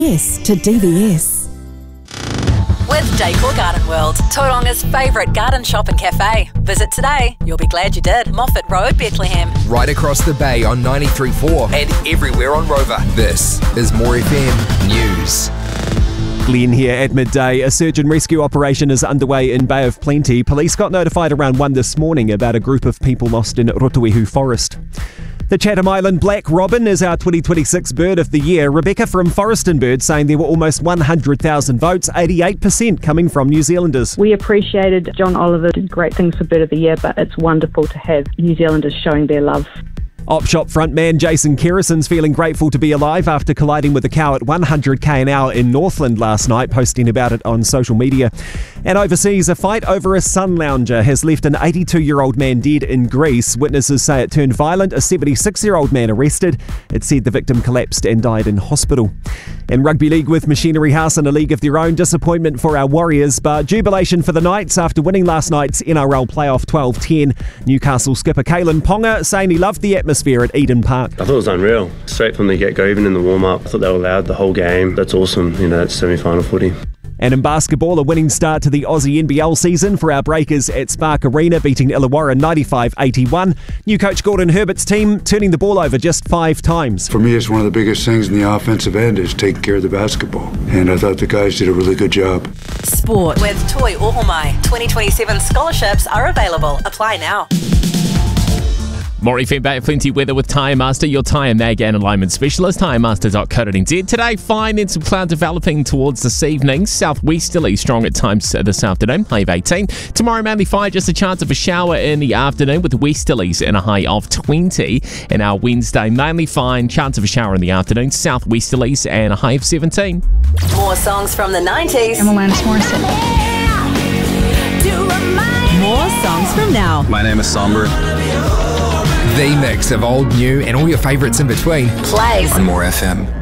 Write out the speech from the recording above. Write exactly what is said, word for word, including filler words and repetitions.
Yes to D V S. With Decor Garden World, Tauranga's favourite garden shop and cafe. Visit today. You'll be glad you did. Moffat Road, Bethlehem. Right across the bay on ninety-three point four and everywhere on Rover. This is More F M News. Glenn here at midday. A search and rescue operation is underway in Bay of Plenty. Police got notified around one this morning about a group of people lost in Rotoihu Forest. The Chatham Island Black Robin is our twenty twenty-six Bird of the Year. Rebecca from Forest and Bird saying there were almost one hundred thousand votes, eighty-eight percent coming from New Zealanders. We appreciated John Oliver did great things for Bird of the Year, but it's wonderful to have New Zealanders showing their love. Op Shop frontman Jason Kerrison's feeling grateful to be alive after colliding with a cow at one hundred k an hour in Northland last night, posting about it on social media. And overseas, a fight over a sun lounger has left an eighty-two-year-old man dead in Greece. Witnesses say it turned violent. A seventy-six-year-old man arrested. It said the victim collapsed and died in hospital. In rugby league, with Machinery House in a league of their own, disappointment for our Warriors, but jubilation for the Knights after winning last night's N R L playoff twelve ten. Newcastle skipper Kalen Ponga saying he loved the atmosphere at Eden Park. I thought it was unreal. Straight from the get-go, even in the warm-up. I thought they were loud the whole game. That's awesome, you know, it's semi-final footy. And in basketball, a winning start to the Aussie N B L season for our Breakers at Spark Arena, beating Illawarra ninety-five eighty-one. New coach Gordon Herbert's team turning the ball over just five times. For me, it's one of the biggest things in the offensive end is taking care of the basketball. And I thought the guys did a really good job. Sport with Toi Ohomai. twenty twenty-seven scholarships are available. Apply now. More F M Bay of Plenty weather with Tyre Master, your tyre mag and alignment specialist, tyre master dot co dot n z. Today, fine and some cloud developing towards this evening. Southwesterly strong at times this afternoon, high of eighteen. Tomorrow, mainly fine, just a chance of a shower in the afternoon with westerlies and a high of twenty. And our Wednesday, mainly fine, chance of a shower in the afternoon, southwesterlies and a high of seventeen. More songs from the nineties. I'm Alanis Morissette. More songs from now. My name is Somber. The mix of old, new and all your favourites in between. Plays On More F M.